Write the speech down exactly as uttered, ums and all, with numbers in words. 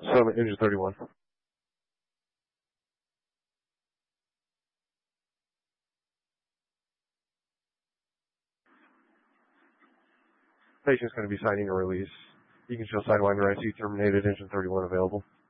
Summit engine thirty-one. Patient's going to be signing a release. You can show Sidewinder I C terminated, engine thirty-one available.